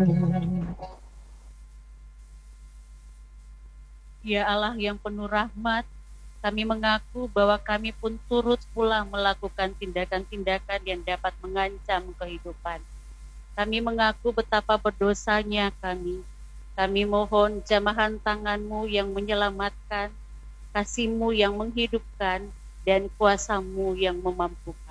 Ya Allah yang penuh rahmat, kami mengaku bahwa kami pun turut pula melakukan tindakan-tindakan yang dapat mengancam kehidupan. Kami mengaku betapa berdosanya kami. Kami mohon jamahan tangan-Mu yang menyelamatkan, kasih-Mu yang menghidupkan, dan kuasa-Mu yang memampukan.